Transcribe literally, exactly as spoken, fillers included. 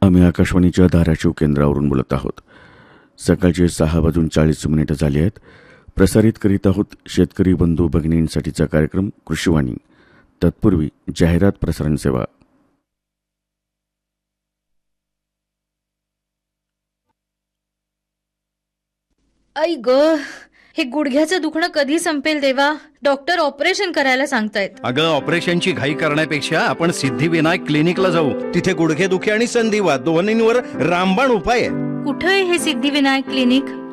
आम्ही आकाशवाणीच्या धाराशिव केंद्रावरून बोलत आहोत. सकाळचे सहा वाजून चाळीस मिनिटं झाली आहेत. प्रसारित करीत आहोत शेतकरी बंधू भगिनींसाठीचा कार्यक्रम कृषीवाणी. तत्पूर्वी जाहिरात प्रसारण सेवा. आई ग, हे गुडघ्याचं दुखणं कधी संपेल देवा? डॉक्टर ऑपरेशन करायला सांगतायत. अगं, ऑपरेशनची घाई करण्यापेक्षा आपण सिद्धिविनायक क्लिनिकला जाऊ. तिथे गुडघेदुखी आणि संधिवात दोन्हींवर रामबाण उपाय आहे. कुठे आहे हे सिद्धिविनायक क्लिनिक?